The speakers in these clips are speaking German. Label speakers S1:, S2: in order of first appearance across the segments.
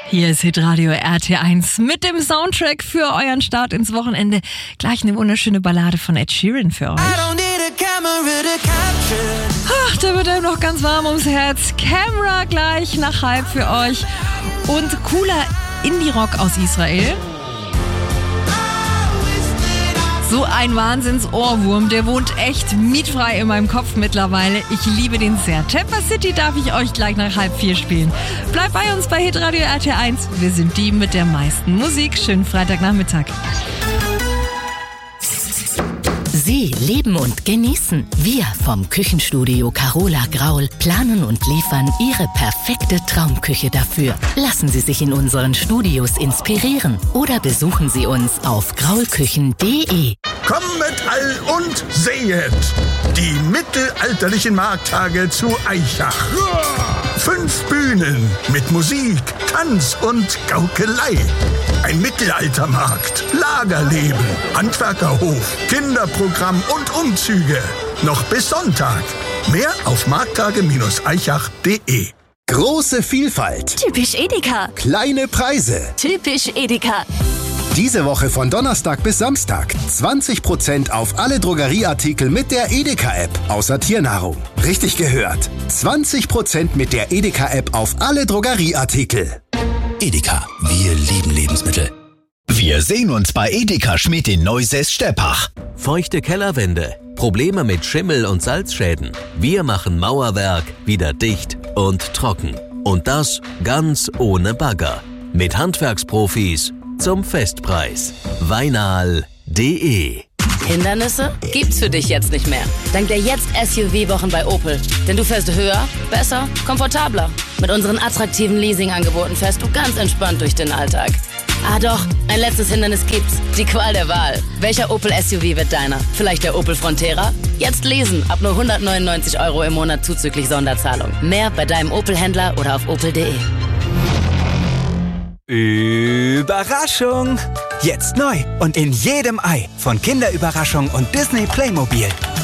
S1: Hier ist Hitradio RT1 mit dem Soundtrack für euren Start ins Wochenende. Gleich eine wunderschöne Ballade von Ed Sheeran für euch. Ach, da wird einem noch ganz warm ums Herz. Camera gleich nach halb für euch. Und cooler Indie-Rock aus Israel. So ein Wahnsinns-Ohrwurm, der wohnt echt mietfrei in meinem Kopf mittlerweile. Ich liebe den sehr. Tampa City darf ich euch gleich nach 3:30 spielen. Bleibt bei uns bei Hitradio RT1. Wir sind die mit der meisten Musik. Schönen Freitagnachmittag.
S2: Sie leben und genießen. Wir vom Küchenstudio Carola Graul planen und liefern Ihre perfekte Traumküche dafür. Lassen Sie sich in unseren Studios inspirieren oder besuchen Sie uns auf graulküchen.de.
S3: Kommet all und sehet die mittelalterlichen Markttage zu Aichach. 5 Bühnen mit Musik, Tanz und Gaukelei. Ein Mittelaltermarkt, Lagerleben, Handwerkerhof, Kinderprogramm und Umzüge. Noch bis Sonntag. Mehr auf markttage-aichach.de.
S4: Große Vielfalt.
S5: Typisch Edeka.
S4: Kleine Preise.
S5: Typisch Edeka.
S4: Diese Woche von Donnerstag bis Samstag 20% auf alle Drogerieartikel mit der Edeka-App, außer Tiernahrung. Richtig gehört. 20% mit der Edeka-App auf alle Drogerieartikel.
S6: Edeka, wir lieben Lebensmittel. Wir sehen uns bei Edeka Schmidt in Neusäß-Steppach.
S7: Feuchte Kellerwände, Probleme mit Schimmel und Salzschäden. Wir machen Mauerwerk wieder dicht und trocken. Und das ganz ohne Bagger. Mit Handwerksprofis zum Festpreis. Weinal.de.
S8: Hindernisse gibt's für dich jetzt nicht mehr. Dank der Jetzt-SUV-Wochen bei Opel. Denn du fährst höher, besser, komfortabler. Mit unseren attraktiven Leasing-Angeboten fährst du ganz entspannt durch den Alltag. Ah doch, ein letztes Hindernis gibt's. Die Qual der Wahl. Welcher Opel-SUV wird deiner? Vielleicht der Opel Frontera? Jetzt leasen. Ab nur 199 € im Monat zuzüglich Sonderzahlung. Mehr bei deinem Opel-Händler oder auf opel.de.
S9: Überraschung! Jetzt neu und in jedem Ei von Kinderüberraschung und Disney Playmobil.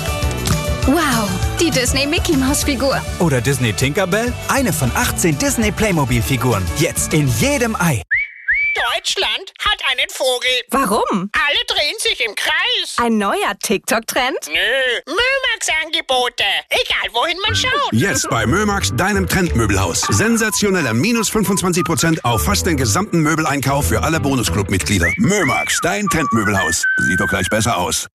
S5: Wow, die Disney Mickey Maus Figur.
S9: Oder Disney Tinkerbell, eine von 18 Disney Playmobil Figuren. Jetzt in jedem Ei.
S10: Deutschland hat einen Vogel.
S5: Warum?
S10: Alle drehen sich im Kreis.
S5: Ein neuer TikTok-Trend?
S10: Nö, Mömax-Angebote. Egal, wohin man schaut.
S11: Jetzt bei Mömax, deinem Trendmöbelhaus. Sensationeller minus 25% auf fast den gesamten Möbeleinkauf für alle Bonusclub-Mitglieder. Mömax, dein Trendmöbelhaus. Sieht doch gleich besser aus.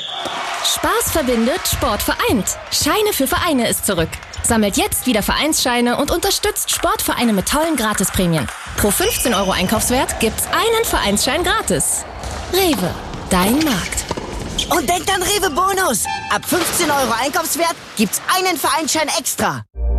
S12: Spaß verbindet, Sport vereint. Scheine für Vereine ist zurück. Sammelt jetzt wieder Vereinsscheine und unterstützt Sportvereine mit tollen Gratisprämien. Pro 15 € Einkaufswert gibt's einen Vereinsschein gratis. Rewe, dein Markt.
S13: Und denkt an Rewe Bonus. Ab 15 € Einkaufswert gibt's einen Vereinsschein extra.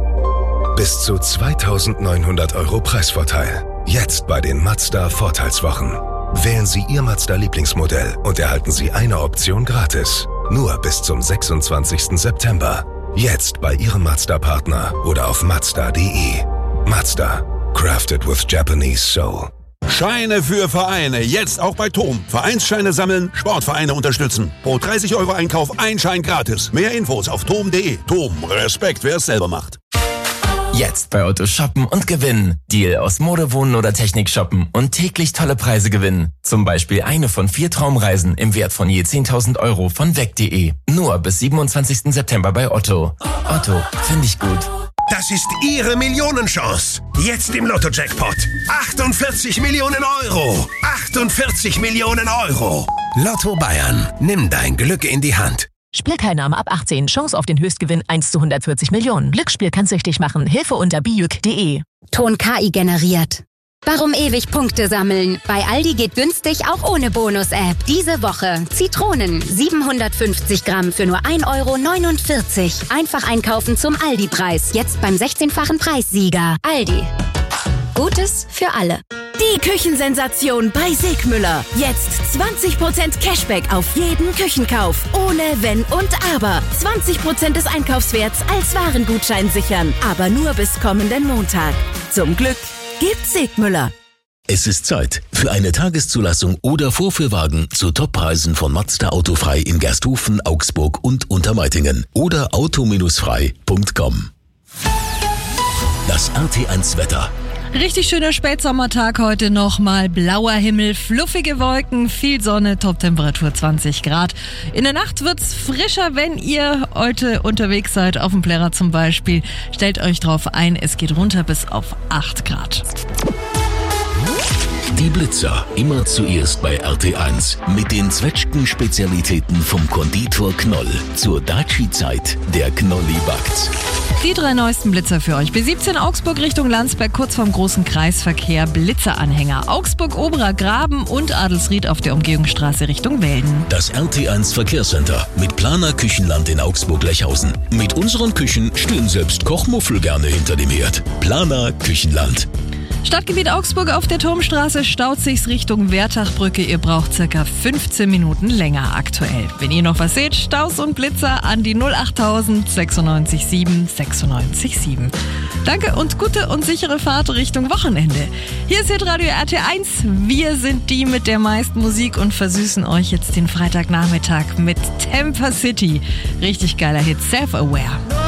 S14: Bis zu 2.900 € Preisvorteil. Jetzt bei den Mazda Vorteilswochen. Wählen Sie Ihr Mazda-Lieblingsmodell und erhalten Sie eine Option gratis. Nur bis zum 26. September. Jetzt bei Ihrem Mazda-Partner oder auf Mazda.de. Mazda. Crafted with Japanese Soul.
S11: Scheine für Vereine. Jetzt auch bei TOM. Vereinsscheine sammeln, Sportvereine unterstützen. Pro 30 € Einkauf ein Schein gratis. Mehr Infos auf tom.de. TOM. Respekt, wer es selber macht.
S15: Jetzt bei Otto shoppen und gewinnen. Deal aus Mode, Wohnen oder Technik shoppen und täglich tolle Preise gewinnen. Zum Beispiel eine von 4 Traumreisen im Wert von je 10.000 € von weg.de. Nur bis 27. September bei Otto. Otto, finde ich gut.
S16: Das ist Ihre Millionenchance. Jetzt im Lotto-Jackpot. 48 Millionen €. 48 Millionen €. Lotto Bayern. Nimm dein Glück in die Hand.
S17: Spielteilnahme ab 18. Chance auf den Höchstgewinn 1 zu 140 Millionen. Glücksspiel kann süchtig machen. Hilfe unter bijuk.de.
S18: Ton KI generiert. Warum ewig Punkte sammeln? Bei Aldi geht günstig auch ohne Bonus-App. Diese Woche Zitronen 750 Gramm für nur 1,49 €. Einfach einkaufen zum Aldi-Preis. Jetzt beim 16-fachen Preissieger. Aldi. Gutes für alle.
S19: Die Küchensensation bei Sigmüller. Jetzt 20% Cashback auf jeden Küchenkauf. Ohne Wenn und Aber. 20% des Einkaufswerts als Warengutschein sichern. Aber nur bis kommenden Montag. Zum Glück gibt's Sigmüller.
S6: Es ist Zeit für eine Tageszulassung oder Vorführwagen zu Toppreisen von Mazda Autofrei in Gersthofen, Augsburg und Untermeitingen oder auto-frei.com. Das RT1 Wetter.
S1: Richtig schöner Spätsommertag heute nochmal. Blauer Himmel, fluffige Wolken, viel Sonne, Toptemperatur 20 Grad. In der Nacht wird's frischer, wenn ihr heute unterwegs seid, auf dem Plärrer zum Beispiel. Stellt euch drauf ein, es geht runter bis auf 8 Grad.
S6: Die Blitzer, immer zuerst bei RT1 mit den Zwetschgen-Spezialitäten vom Konditor Knoll. Zur Daci-Zeit, der Knolli backt's.
S1: Die 3 neuesten Blitzer für euch. B17 Augsburg Richtung Landsberg, kurz vorm großen Kreisverkehr, Blitzeranhänger. Augsburg-Oberer Graben und Adelsried auf der Umgehungsstraße Richtung Welden.
S6: Das RT1 Verkehrscenter mit Planer Küchenland in Augsburg-Lechhausen. Mit unseren Küchen stehen selbst Kochmuffel gerne hinter dem Herd. Planer Küchenland.
S1: Stadtgebiet Augsburg auf der Turmstraße staut sich's Richtung Wertachbrücke. Ihr braucht circa 15 Minuten länger aktuell. Wenn ihr noch was seht, Staus und Blitzer an die 08000 96 7 96 7. Danke und gute und sichere Fahrt Richtung Wochenende. Hier ist Hitradio RT1. Wir sind die mit der meisten Musik und versüßen euch jetzt den Freitagnachmittag mit Temper City. Richtig geiler Hit, Self-Aware.